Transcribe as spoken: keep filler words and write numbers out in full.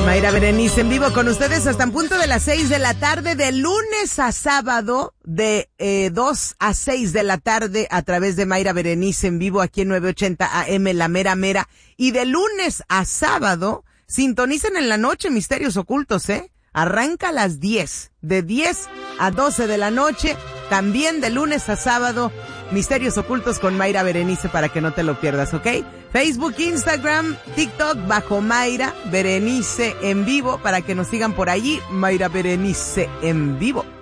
Mayra Berenice en vivo con ustedes hasta en punto de las seis de la tarde, de lunes a sábado, de eh, dos a seis de la tarde a través de Mayra Berenice en vivo aquí en novecientos ochenta A M, La Mera Mera. Y de lunes a sábado, sintonicen en la noche Misterios Ocultos, ¿eh? Arranca a las diez, de diez a doce de la noche, también de lunes a sábado, Misterios Ocultos con Mayra Berenice para que no te lo pierdas, ¿ok? Facebook, Instagram, TikTok, bajo Mayra Berenice en vivo para que nos sigan por allí, Mayra Berenice en vivo.